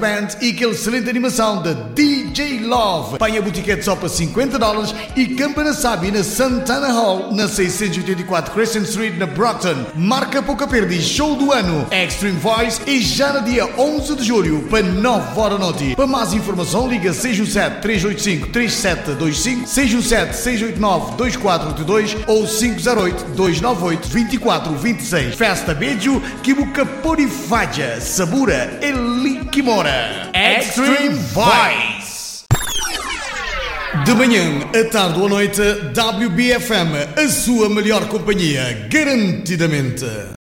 Band e aquele excelente animação da DJ Love. Panha Boutiquete só para $50 e Campana Sabi na Santana Hall, na 684 Crescent Street, na Brockton. Marca pouca perda, show do ano Extreme Voice e já no dia 11 de julho para 9 horas da noite. Para mais informação liga 617-385-3725, 617-689-2482 ou 508-298-2426. Festa Beijo que buca Porifadja, Sabura e Liquimora. Extreme Voice. De manhã, à tarde ou à noite, WBFM, a sua melhor companhia, garantidamente.